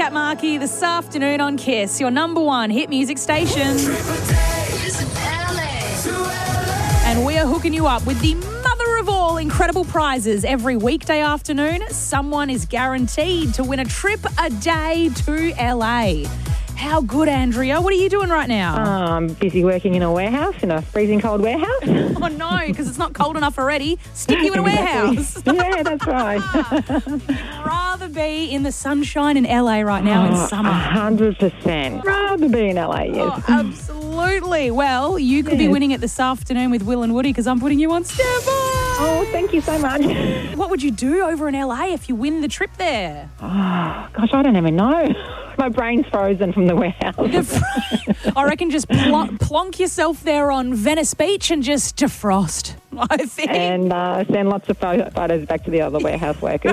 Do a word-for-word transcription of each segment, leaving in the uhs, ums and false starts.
ASAP Marky this afternoon on Kiss, your number one hit music station. And we are hooking you up with the mother of all incredible prizes. Every weekday afternoon, someone is guaranteed to win a trip a day to L A. How good, Andrea? What are you doing right now? I'm um, busy working in a warehouse, in a freezing cold warehouse. Oh, no, because it's not cold enough already. Stick you in a warehouse. Yeah, that's right. Rather be in the sunshine in L A right now oh, in summer. one hundred percent. Rather be in L A, yes. Oh, absolutely. Well, you could yes. be winning it this afternoon with Will and Woody because I'm putting you on standby. Oh, thank you so much. What would you do over in L A if you win the trip there? Oh, gosh, I don't even know. My brain's frozen from the warehouse. I reckon just pl- plonk yourself there on Venice Beach and just defrost, I think. And uh, send lots of pho- photos back to the other warehouse workers.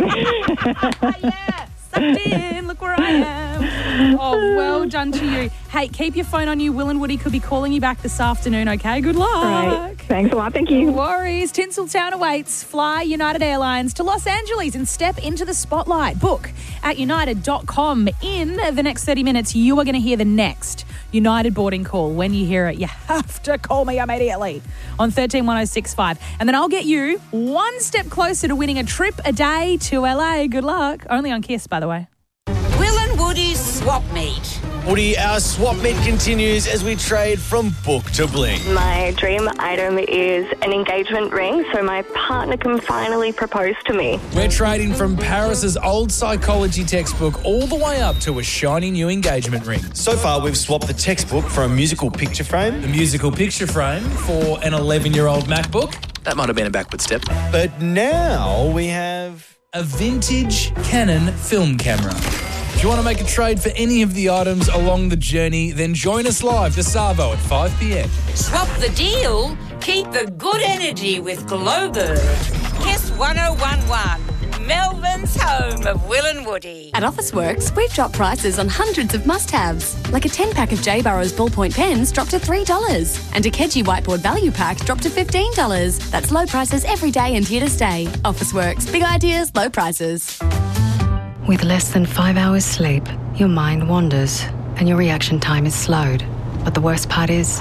Yeah, sucked in, look where I am. Oh, well done to you. Hey, keep your phone on you. Will and Woody could be calling you back this afternoon, okay? Good luck. Right. Thanks a lot. Thank you. No worries. Tinseltown awaits. Fly United Airlines to Los Angeles and step into the spotlight. Book at united dot com. In the next thirty minutes, you are going to hear the next United boarding call. When you hear it, you have to call me immediately on one three one oh six five. And then I'll get you one step closer to winning a trip a day to L A. Good luck. Only on Kiss, by the way. Will and Woody's swap meet. Woody, our swap meet continues as we trade from book to bling. My dream item is an engagement ring so my partner can finally propose to me. We're trading from Paris's old psychology textbook all the way up to a shiny new engagement ring. So far, we've swapped the textbook for a musical picture frame. The musical picture frame for an eleven-year-old MacBook. That might have been a backward step. But now we have a vintage Canon film camera. If you want to make a trade for any of the items along the journey, then join us live this Savo at five p.m. Swap the deal, keep the good energy with Glowbird. Kiss one oh one one, Melbourne's home of Will and Woody. At Officeworks, we've dropped prices on hundreds of must-haves, like a ten-pack of J. Burrows ballpoint pens dropped to three dollars and a Kedgie whiteboard value pack dropped to fifteen dollars. That's low prices every day and here to stay. Officeworks, big ideas, low prices. With less than five hours sleep, your mind wanders and your reaction time is slowed. But the worst part is,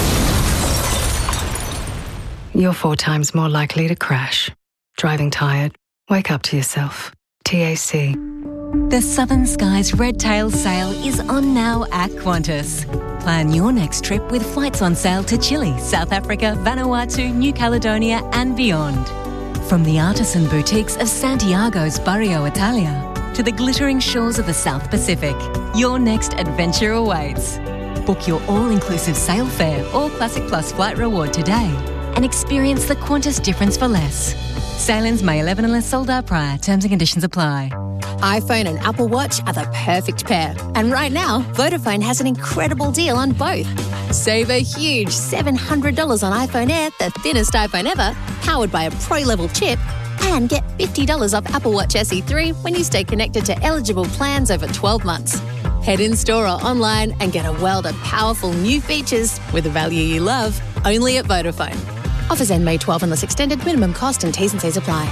you're four times more likely to crash. Driving tired? Wake up to yourself. T A C. The Southern Skies Red Tail sale is on now at Qantas. Plan your next trip with flights on sale to Chile, South Africa, Vanuatu, New Caledonia and beyond. From the artisan boutiques of Santiago's Barrio Italia to the glittering shores of the South Pacific, your next adventure awaits. Book your all-inclusive sail fare or Classic Plus flight reward today and experience the Qantas difference for less. Sailings May eleventh unless sold out prior. Terms and conditions apply. iPhone and Apple Watch are the perfect pair. And right now, Vodafone has an incredible deal on both. Save a huge seven hundred dollars on iPhone Air, the thinnest iPhone ever, powered by a pro-level chip, and get fifty dollars off Apple Watch S E three when you stay connected to eligible plans over twelve months. Head in-store or online and get a world of powerful new features with the value you love, only at Vodafone. Offers end May twelfth unless extended. Minimum cost and T's and C's apply.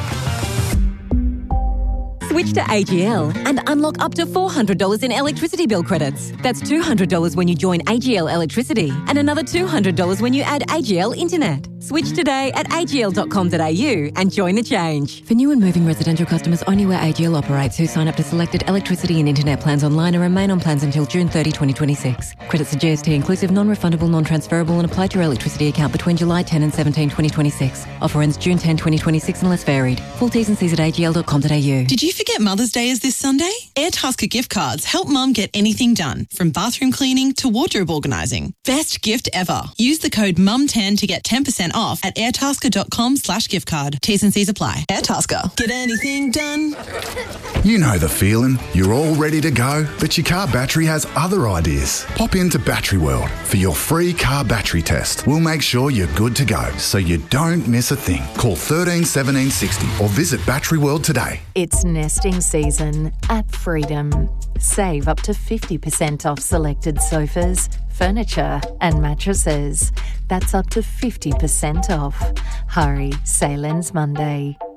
Switch to A G L and unlock up to four hundred dollars in electricity bill credits. That's two hundred dollars when you join A G L Electricity and another two hundred dollars when you add A G L Internet. Switch today at a g l dot com dot a u and join the change. For new and moving residential customers only where A G L operates who sign up to selected electricity and internet plans online and remain on plans until June thirtieth, twenty twenty-six. Credits are G S T inclusive, non-refundable, non-transferable and apply to your electricity account between July tenth and seventeenth, twenty twenty-six. Offer ends June tenth, twenty twenty-six unless varied. Full T's and C's at a g l dot com dot a u. Did you forget Mother's Day is this Sunday? Airtasker gift cards help Mum get anything done, from bathroom cleaning to wardrobe organising. Best gift ever. Use the code mum ten to get ten percent off at airtasker dot com slash gift card. T's and C's apply. Airtasker. Get anything done? You know the feeling. You're all ready to go, but your car battery has other ideas. Pop into Battery World for your free car battery test. We'll make sure you're good to go so you don't miss a thing. Call thirteen seventeen sixty or visit Battery World today. It's nesting season at Freedom. Save up to fifty percent off selected sofas, furniture and mattresses. That's up to fifty percent off. Hurry, sale ends Monday.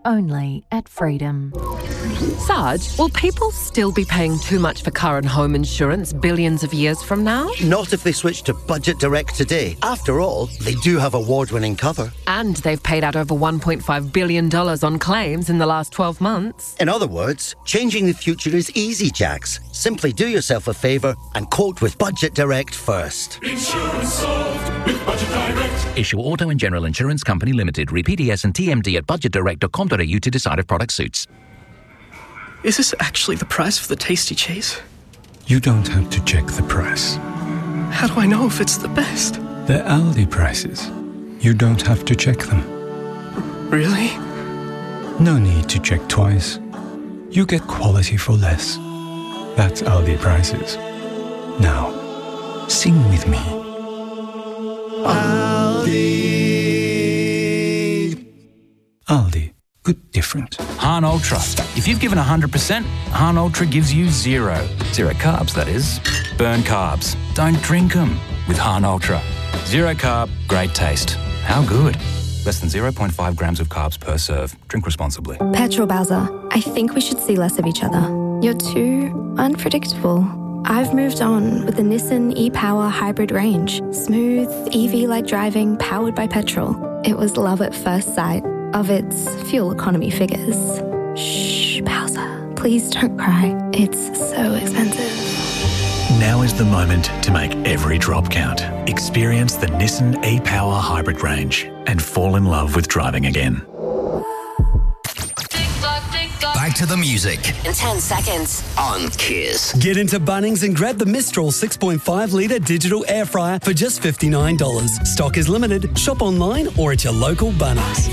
Only at Freedom. Sarge, will people still be paying too much for car and home insurance billions of years from now? Not if they switch to Budget Direct today. After all, they do have award-winning cover. And they've paid out over one point five billion dollars on claims in the last twelve months. In other words, changing the future is easy, Jax. Simply do yourself a favour and quote with Budget Direct first. Insurance solved with Budget Direct. Issue Auto and General Insurance Company Limited. Read P D S and T M D at budget direct dot com dot a u to decide if product suits. Is this actually the price for the tasty cheese? You don't have to check the price. How do I know if it's the best? They're Aldi prices. You don't have to check them. Really? No need to check twice. You get quality for less. That's Aldi prices. Now, sing with me. Aldi. Aldi. Good different. Han Ultra. If you've given one hundred percent, Han Ultra gives you zero. Zero carbs, that is. Burn carbs. Don't drink them with Han Ultra. Zero carb, great taste. How good? Less than zero point five grams of carbs per serve. Drink responsibly. Petrol Bowser, I think we should see less of each other. You're too unpredictable. I've moved on with the Nissan e-Power hybrid range. Smooth, E V-like driving, powered by petrol. It was love at first sight of its fuel economy figures. Shh, Bowser, please don't cry. It's so expensive. Now is the moment to make every drop count. Experience the Nissan e-Power hybrid range and fall in love with driving again. Back to the music. In ten seconds. On Kiss. Get into Bunnings and grab the Mistral six point five litre digital air fryer for just fifty-nine dollars. Stock is limited. Shop online or at your local Bunnings.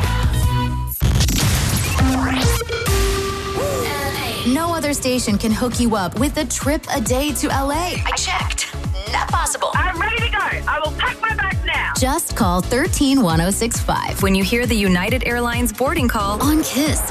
No other station can hook you up with a trip a day to L A. I checked. Not possible. I'm ready to go. I will pack my bags now. Just call one three one oh six five when you hear the United Airlines boarding call on Kiss.